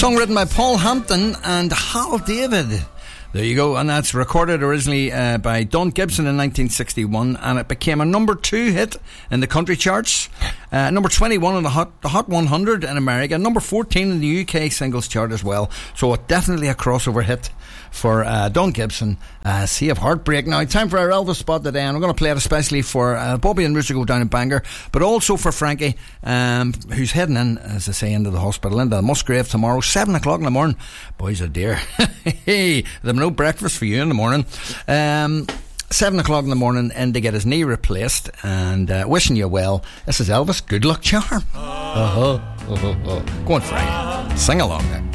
Song written by Paul Hampton and Hal David. There you go, and that's recorded originally by Don Gibson in 1961, and it became a number 2 hit in the country charts, number 21 on the Hot 100 in America, number 14 in the UK singles chart as well. So definitely a crossover hit for Don Gibson, Sea of Heartbreak. Now, time for our Elvis spot today, and I'm going to play it especially for Bobby and Rooster go down in Bangor, but also for Frankie, who's heading in, as I say, into the hospital, into the Musgrave tomorrow, 7 o'clock in the morning. Boys, oh dear. Hey, there's no breakfast for you in the morning. 7 o'clock in the morning, in to get his knee replaced, and wishing you well. This is Elvis, Good Luck Charm. Go on, Frankie, sing along there.